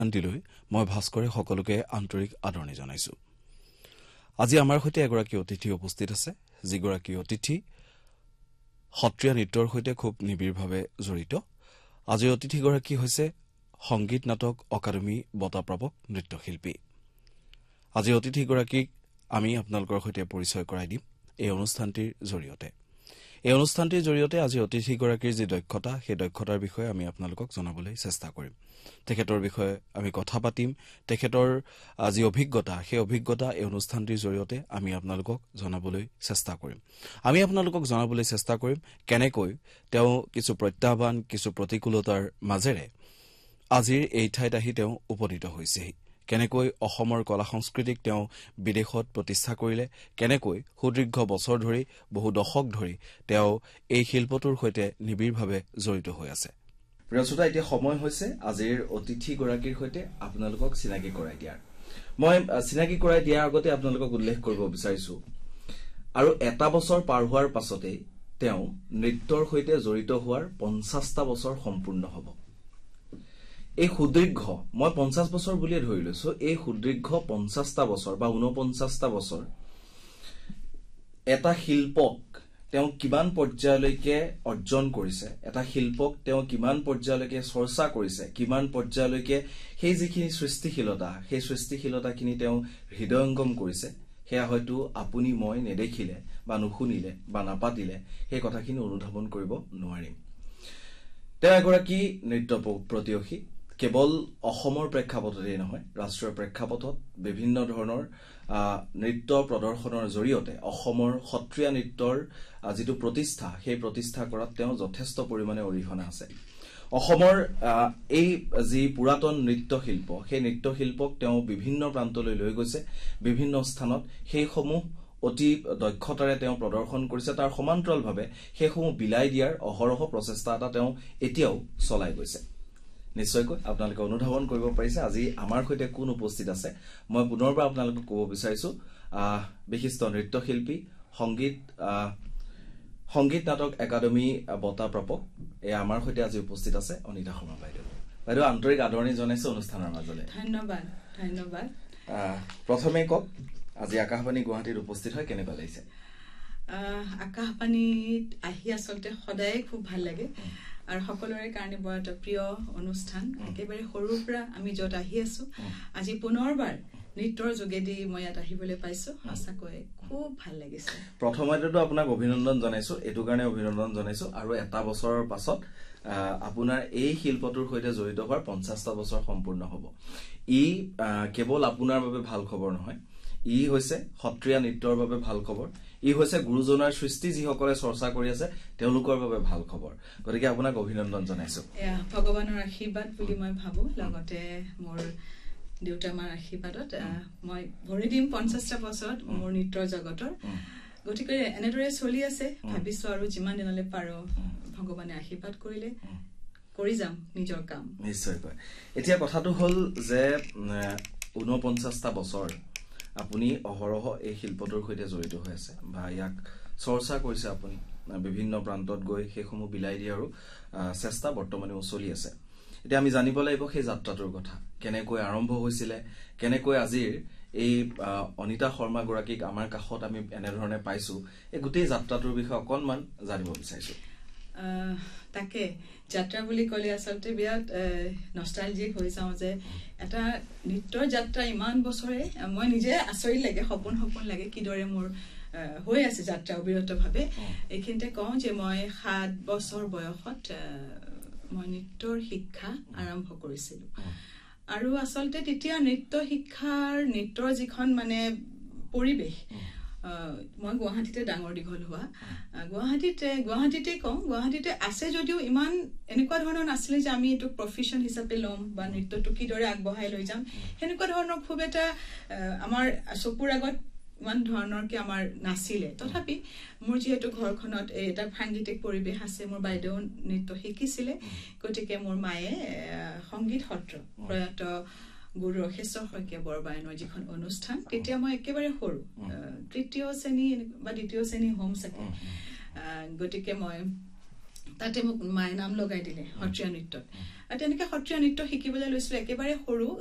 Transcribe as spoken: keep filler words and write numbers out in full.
শান্তিলৈ মই ভাস্কৰে সকলোকে আন্তৰিক আদৰণি জনাইছো। আজি আমাৰ সৈতে এগৰাকী অতিথি উপস্থিত আছে, যিগৰাকী অতিথি সত্ৰীয়া নৃত্যৰ সৈতে খুব নিবিড়ভাৱে জড়িত। আজিৰ অতিথিগৰাকী হৈছে সংগীত নাটক অকাডেমী বঁটাপ্ৰাপক নৃত্যশিল্পী। আজিৰ অতিথিগৰাকীক আমি আপোনালোকৰ সৈতে পৰিচয় কৰাই দিম এই অনুষ্ঠানটিৰ জৰিয়তে। এই অনুষ্ঠানটিৰ জৰিয়তে আজি অতিথিগৰাকীৰ যি দক্ষতা, সেই দক্ষতাৰ বিষয়ে আমি আপোনালোকক জনাবলৈ চেষ্টা কৰিম। তেখেতৰ বিষয়ে আমি কথা পাতিম। তেখেতৰ যি অভিজ্ঞতা, সেই অভিজ্ঞতা এই অনুষ্ঠানটিৰ জৰিয়তে আমি আপোনালোকক জনাবলৈ চেষ্টা কৰিম। আমি আপোনালোকক জনাবলৈ চেষ্টা কৰিম কেনেকৈ তেওঁ কিছু প্ৰত্যাহ্বান, কিছু প্ৰতিকূলতাৰ মাজেৰে আজিৰ এই ঠাইত আহি তেওঁ উপনীত হৈছেহি, কেনেকৈ অসমৰ কলা সংস্কৃতিক তেওঁ বিদেশত প্ৰতিষ্ঠা কৰিলে, কেনেকৈ সুদীৰ্ঘ বছৰ ধৰি, বহু দশক ধৰি তেওঁ এই শিল্পটোৰ সৈতে নিবিড়ভাৱে জড়িত হৈ আছে। প্ৰিয় শ্ৰোতা, এতিয়া সময় হৈছে আজিৰ অতিথিগৰাকীৰ সৈতে আপোনালোকক চিনাকি কৰাই দিয়াৰ। মই চিনাকি কৰাই দিয়াৰ আগতে আপোনালোকক উল্লেখ কৰিব বিচাৰিছো, আৰু এটা বছৰ পাৰ হোৱাৰ পাছতেই তেওঁ নৃত্যৰ সৈতে জড়িত হোৱাৰ পঞ্চাছটা বছৰ সম্পূৰ্ণ হ'ব। এই সুদীৰ্ঘ, মই পঞ্চাছ বছৰ বুলিয়ে ধৰি লৈছো, এই সুদীৰ্ঘ পঞ্চাছটা বছৰ বা ঊনপঞ্চাছটা বছৰ এটা শিল্পক তেওঁ কিমান পৰ্যায়লৈকে অৰ্জন কৰিছে, এটা শিল্পক তেওঁ কিমান পৰ্যায়লৈকে চৰ্চা কৰিছে, কিমান পৰ্যায়লৈকে সেই যিখিনি সৃষ্টিশীলতা, সেই সৃষ্টিশীলতাখিনি তেওঁ হৃদয়ংগম কৰিছে, সেয়া হয়তো আপুনি মই নেদেখিলে বা নুশুনিলে বা নাপাতিলে সেই কথাখিনি অনুধাৱন কৰিব নোৱাৰিম। তেওঁ এগৰাকী নৃত্য প্ৰতিয়সী। কেৱল অসমৰ প্ৰেক্ষাপটতেই নহয়, ৰাষ্ট্ৰীয় প্ৰেক্ষাপটত বিভিন্ন ধৰণৰ নৃত্য প্ৰদৰ্শনৰ জৰিয়তে অসমৰ সত্ৰীয়া নৃত্যৰ যিটো প্ৰতিষ্ঠা, সেই প্ৰতিষ্ঠা কৰাত তেওঁ যথেষ্ট পৰিমাণে অৰিহণা আছে। অসমৰ এই যি পুৰাতন নৃত্যশিল্প, সেই নৃত্যশিল্পক তেওঁ বিভিন্ন প্ৰান্তলৈ লৈ গৈছে, বিভিন্ন স্থানত সেইসমূহ অতি দক্ষতাৰে তেওঁ প্ৰদৰ্শন কৰিছে। তাৰ সমান্তৰালভাৱে সেইসমূহ বিলাই দিয়াৰ অহৰহ প্ৰচেষ্টা এটা তেওঁ এতিয়াও চলাই গৈছে। নিশ্চয়কৈ আপোনালোকে অনুধাৱন কৰিব পাৰিছে আজি আমাৰ সৈতে কোন উপস্থিত আছে। মই পুনৰবাৰ আপোনালোকক ক'ব বিচাৰিছো, বিশিষ্ট নৃত্যশিল্পী, সংগীত সংগীত নাটক একাডেমী বঁটাপ্ৰাপক, এয়া আমাৰ সৈতে আজি উপস্থিত আছে অনিতা শৰ্মা বাইদেউ। বাইদেউ, আন্তৰিক আদৰণি জনাইছো অনুষ্ঠানৰ মাজলৈ। ধন্যবাদ ধন্যবাদ প্ৰথমে কওক, আজি আকাশবাণী গুৱাহাটীত উপস্থিত হয় কেনেকুৱা লাগিছে? আকাশবাণীত আহি আচলতে সদায় খুব ভাল লাগে, আৰু সকলোৰে কাৰণে বৰ এটা প্ৰিয় অনুষ্ঠান। একেবাৰে সৰুৰ পৰা আমি য'ত আহি আছো, আজি পুনৰবাৰ নৃত্যৰ যোগেদি মই ইয়াত আহিবলৈ পাইছো, সঁচাকৈ খুব ভাল লাগিছে। প্ৰথমতেতো আপোনাক অভিনন্দন জনাইছো, এইটো কাৰণে অভিনন্দন জনাইছো, আৰু এটা বছৰৰ পাছত আপোনাৰ এই শিল্পটোৰ সৈতে জড়িত হোৱাৰ পঞ্চাছটা বছৰ সম্পূৰ্ণ হ'ব। ই কেৱল আপোনাৰ বাবে ভাল খবৰ নহয়, ই হৈছে সত্ৰীয়া নৃত্যৰ বাবে ভাল খবৰ, ই হৈছে গুৰুজনাৰ সৃষ্টি যিসকলে চৰ্চা কৰি আছে তেওঁলোকৰ বাবে ভাল খবৰ। গতিকে আপোনাক অভিনন্দন জনাইছো। ভগৱানৰ আশীৰ্বাদ বুলি মই ভাবো, লগতে মোৰ দেউতা মাৰ আশীৰ্বাদত মই ভৰি দিম পঞ্চাছটা বছৰত মোৰ নৃত্যৰ জগতৰ। গতিকে এনেদৰে চলি আছে, ভাবিছো আৰু যিমান দিনলৈ পাৰো ভগৱানে আশীৰ্বাদ কৰিলে কৰি যাম নিজৰ কাম। নিশ্চয়কৈ। এতিয়া কথাটো হ'ল যে ঊনপঞ্চাছটা বছৰ আপুনি অহৰহ এই শিল্পটোৰ সৈতে জড়িত হৈ আছে বা ইয়াক চৰ্চা কৰিছে, আপুনি বিভিন্ন প্ৰান্তত গৈ সেইসমূহ বিলাই দিয়াৰো চেষ্টা বৰ্তমানেও চলি আছে। এতিয়া আমি জানিব লাগিব সেই যাত্ৰাটোৰ কথা, কেনেকৈ আৰম্ভ হৈছিলে, কেনেকৈ আজিৰ এই অনিতা শৰ্মা গৰাকীক আমাৰ কাষত আমি এনেধৰণে পাইছো, এই গোটেই যাত্ৰাটোৰ বিষয়ে অকণমান জানিব বিচাৰিছো। তাকে যাত্ৰা বুলি ক'লে আচলতে বিৰাট নষ্টালজিক হৈ যাওঁ যে এটা নৃত্যৰ যাত্ৰা ইমান বছৰে, মই নিজে আচৰিত লাগে, সপোন সপোন লাগে কিদৰে মোৰ হৈ আছে যাত্ৰা অবিৰতভাৱে। এইখিনিতে কওঁ যে মই সাত বছৰ বয়সত মই নৃত্যৰ শিক্ষা আৰম্ভ কৰিছিলো, আৰু আচলতে তেতিয়া নৃত্য শিক্ষাৰ নৃত্যৰ যিখন মানে পৰিৱেশ, মই গুৱাহাটীতে ডাঙৰ দীঘল হোৱা, গুৱাহাটীতে গুৱাহাটীতে কওঁ গুৱাহাটীতে আছে যদিও ইমান এনেকুৱা ধৰণৰ নাছিলে যে আমি এইটো প্ৰফেশ্যন হিচাপে ল'ম বা নৃত্যটো কিদৰে আগবঢ়াই লৈ যাম, সেনেকুৱা ধৰণৰ খুব এটা আমাৰ চকুৰ আগত ইমান ধৰণৰকে আমাৰ নাছিলে। তথাপি মোৰ যিহেতু ঘৰখনত এটা সাংগীতিক পৰিৱেশ আছে, মোৰ বাইদেউ নৃত্য শিকিছিলে, গতিকে মোৰ মায়ে সংগীত সত্ৰ প্ৰয়াত গুৰু ৰসেশ্বৰ শইকীয়া বৰবায়নৰ যিখন অনুষ্ঠান, তেতিয়া মই একেবাৰে সৰু, তৃতীয় শ্ৰেণী বা দ্বিতীয় শ্ৰেণী হোম চাগে, গতিকে মই তাতে মোক মায়ে নাম লগাই দিলে সত্ৰীয়া নৃত্যত আৰু তেনেকৈ সত্ৰীয়া নৃত্য শিকিবলৈ লৈছিলোঁ একেবাৰে সৰু